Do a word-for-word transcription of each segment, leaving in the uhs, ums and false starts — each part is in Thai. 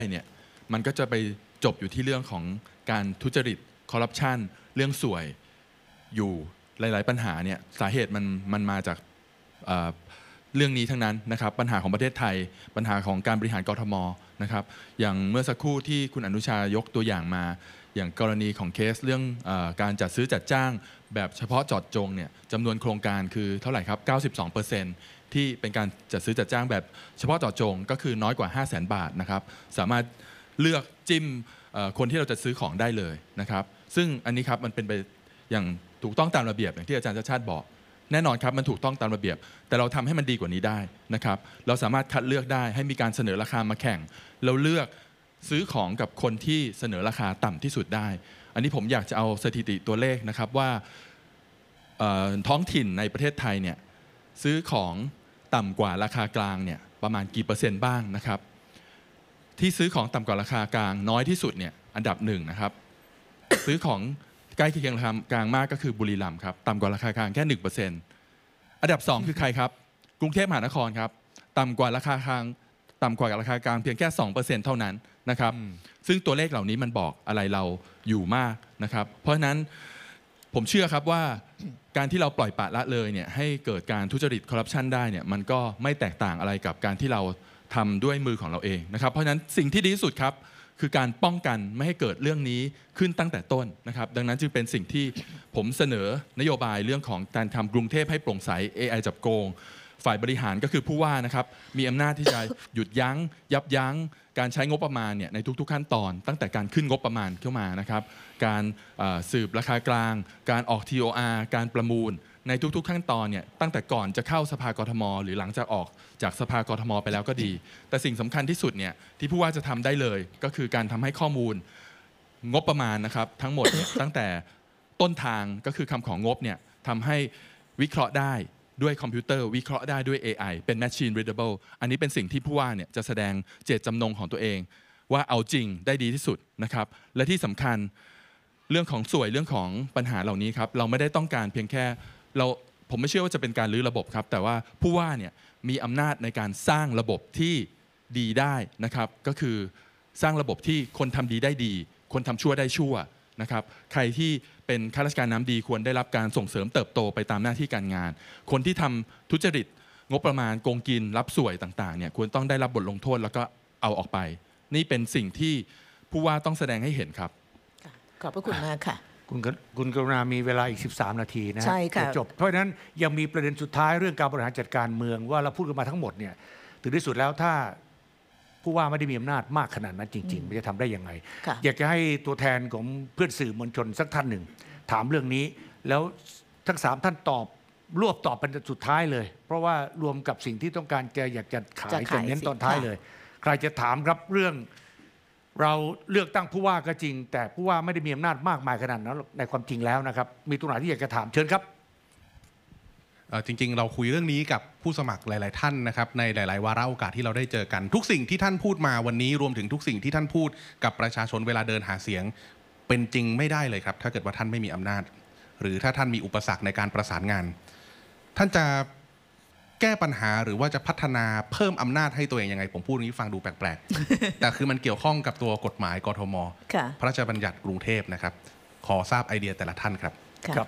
เนี่ยมันก็จะไปจบอยู่ที่เรื่องของการทุจริตคอร์รัปชันเรื่องสวยอยู่หลายๆปัญหาเนี่ยสาเหตุมันมันมาจากเรื่องนี้ทั้งนั้นนะครับปัญหาของประเทศไทยปัญหาของการบริหารกทมนะครับอย่างเมื่อสักครู่ที่คุณอนุชายกตัวอย่างมาอย่างกรณีของเคสเรื่องเอการจัดซื้อจัดจ้างแบบเฉพาะเจาะจงเนี่ยจำนวนโครงการคือเท่าไหร่ครับ เก้าสิบสองเปอร์เซ็นต์ ที่เป็นการจัดซื้อจัดจ้างแบบเฉพาะเจาะจงก็คือน้อยกว่า ห้าแสน บาทนะครับสามารถเลือกจิ้มคนที่เราจะซื้อของได้เลยนะครับซึ่งอันนี้ครับมันเป็นไปอย่างถูกต้องตามระเบียบอย่างที่อาจารย์ชาติชาติบอกแน่นอนครับมันถูกต้องตามระเบียบแต่เราทำให้มันดีกว่านี้ได้นะครับเราสามารถคัดเลือกได้ให้มีการเสนอราคามาแข่งเราเลือกซื้อของกับคนที่เสนอราคาต่ำที่สุดได้อันนี้ผมอยากจะเอาสถิติตัวเลขนะครับว่าท้องถิ่นในประเทศไทยเนี่ยซื้อของต่ำกว่าราคากลางเนี่ยประมาณกี่เปอร์เซ็นต์บ้างนะครับที่ซื้อของต่ำกว่าราคากลางน้อยที่สุดเนี่ยอันดับหนึ่งนะครับซื้อของใกล้เคียงราคากลางมากก็คือบุรีรัมย์ครับต่ำกว่าราคากลางแค่ หนึ่งเปอร์เซ็นต์ อันดับสองคือใครครับกรุงเทพมหานครครับต่ำกว่าราคากลางต่ำกว่าราคากลางเพียงแค่ สองเปอร์เซ็นต์ เท่านั้นนะครับซึ่งตัวเลขเหล่านี้มันบอกอะไรเราอยู่มากนะครับเพราะฉะนั้นผมเชื่อครับว่าการที่เราปล่อยปละละเลยเนี่ยให้เกิดการทุจริตคอร์รัปชันได้เนี่ยมันก็ไม่แตกต่างอะไรกับการที่เราทำด้วยมือของเราเองนะครับเพราะฉะนั้นสิ่งที่ดีที่สุดครับคือการป้องกันไม่ให้เกิดเรื่องนี้ขึ้นตั้งแต่ต้นนะครับดังนั้นจึงเป็นสิ่งที่ผมเสนอนโยบายเรื่องของการทำกรุงเทพให้โปร่งใส เอ ไอ จับโกงฝ่ายบริหารก็คือผู้ว่านะครับมีอำนาจที่จะหยุดยั้งยับยั้งการใช้งบประมาณเนี่ยในทุกๆขั้นตอนตั้งแต่การขึ้นงบประมาณเข้ามานะครับการสืบราคากลางการออก ที โอ อาร์ การประมูลในทุกๆขั้นตอนเนี่ยตั้งแต่ก่อนจะเข้าสภากทมหรือหลังจากออกจากสภากทมไปแล้วก็ดีแต่สิ่งสำคัญที่สุดเนี่ยที่ผู้ว่าจะทำได้เลยก็คือการทำให้ข้อมูลงบประมาณนะครับทั้งหมดเนี่ย ตั้งแต่ต้นทางก็คือคำของงบเนี่ยทำให้วิเคราะห์ได้ด้วยคอมพิวเตอร์วิเคราะห์ได้ด้วย เอ ไอ เป็น Machine Readable อันนี้เป็นสิ่งที่ผู้ว่าเนี่ยจะแสดงเจตจำนงของตัวเองว่าเอาจริงได้ดีที่สุดนะครับและที่สำคัญเรื่องของสวยเรื่องของปัญหาเหล่านี้ครับเราไม่ได้ต้องการเพียงแค่เราผมไม่เชื่อว่าจะเป็นการรื้อระบบครับแต่ว่าผู้ว่าเนี่ยมีอำนาจในการสร้างระบบที่ดีได้นะครับก็คือสร้างระบบที่คนทำดีได้ดีคนทำชั่วได้ชั่วนะครับใครที่เป็นข้าราชการน้ำดีควรได้รับการส่งเสริมเติบโตไปตามหน้าที่การงานคนที่ทำทุจริตงบประมาณโกงกินรับสวยต่างๆเนี่ยควรต้องได้รับบทลงโทษแล้วก็เอาออกไปนี่เป็นสิ่งที่ผู้ว่าต้องแสดงให้เห็นครับขอบพระคุณมากค่ะคุณคุณกรุณามีเวลาอีกสิบสามนาทีนะใช่ค่ะจบเพราะฉะนั้นยังมีประเด็นสุดท้ายเรื่องการบริหารจัดการเมืองว่าเราพูดกันมาทั้งหมดเนี่ยถึงที่สุดแล้วถ้าผู้ว่าไม่ได้มีอำนาจมากขนาดนั้นจริงๆมันจะทำได้ยังไงอยากจะให้ตัวแทนของเพื่อนสื่อมวลชนสักท่านหนึ่งถามเรื่องนี้แล้วทั้งสามท่านตอบรวบตอบเป็นสุดท้ายเลยเพราะว่ารวมกับสิ่งที่ต้องการจะอยากจะขายจะเน้นตอนท้ายเลยใครจะถามครับเรื่องเราเลือกตั้งผู้ว่าก็จริงแต่ผู้ว่าไม่ได้มีอำนาจมากมายขนาดนั้นในความจริงแล้วนะครับมีตรงไหนที่อยากจะถามเชิญครับจริงๆเราคุยเรื่องนี้กับผู้สมัครหลายๆท่านนะครับในหลายๆวาระโอกาสที่เราได้เจอกันทุกสิ่งที่ท่านพูดมาวันนี้รวมถึงทุกสิ่งที่ท่านพูดกับประชาชนเวลาเดินหาเสียงเป็นจริงไม่ได้เลยครับถ้าเกิดว่าท่านไม่มีอำนาจหรือถ้าท่านมีอุปสรรคในการประสานงานท่านจะแก้ปัญหาหรือว่าจะพัฒนาเพิ่มอำนาจให้ตัวเองยังไงผมพูดนี้ฟังดูแปลกๆ แต่คือมันเกี่ยวข้องกับตัวกฎหมายกทม.พระราชบัญญัติกรุงเทพนะครับขอทราบไอเดียแต่ละท่านครับครับ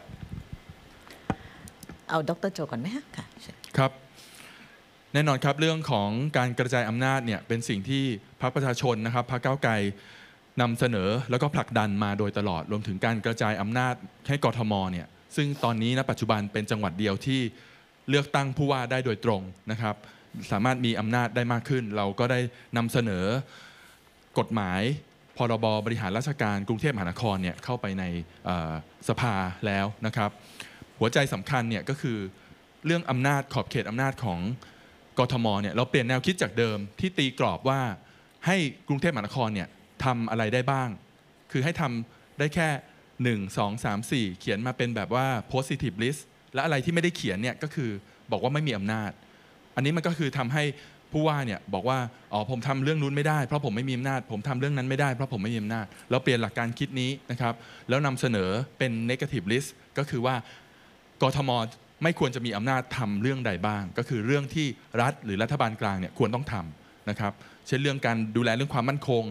เอาดร.โจก่อนไหมคะครับแน่นอนครับเรื่องของการกระจายอำนาจเนี่ยเป็นสิ่งที่พรรคประชาชนนะครับพรรคก้าวไกลนำเสนอแล้วก็ผลักดันมาโดยตลอดรวมถึงการกระจายอำนาจให้กทม.เนี่ยซึ่งตอนนี้ณปัจจุบันเป็นจังหวัดเดียวที่เลือกตั้งผู้ว่าได้โดยตรงนะครับสามารถมีอำนาจได้มากขึ้นเราก็ได้นำเสนอกฎหมายพรบ.บริหารราชการกรุงเทพมหานครเนี่ยเข้าไปในสภาแล้วนะครับหัวใจสำคัญเนี่ยก็คือเรื่องอำนาจขอบเขตอำนาจของกทม.เนี่ยเราเปลี่ยนแนวคิดจากเดิมที่ตีกรอบว่าให้กรุงเทพมหานครเนี่ยทำอะไรได้บ้างคือให้ทำได้แค่หนึ่ง สอง สาม สี่เขียนมาเป็นแบบว่า positive list และอะไรที่ไม่ได้เขียนเนี่ยก็คือบอกว่าไม่มีอำนาจอันนี้มันก็คือทำให้ผู้ว่าเนี่ยบอกว่าอ๋อผมทำเรื่องนู้นไม่ได้เพราะผมไม่มีอำนาจผมทำเรื่องนั้นไม่ได้เพราะผมไม่มีอำนาจเราเปลี่ยนหลักการคิดนี้นะครับแล้วนำเสนอเป็น negative list ก็คือว่ากทม.ไม่ควรจะมีอำนาจทำเรื่องใดบ้างก็คือเรื่องที่รัฐหรือรัฐบาลกลางเนี่ยควรต้องทำนะครับเช่นเรื่องการดูแลเรื่องความมั่นคง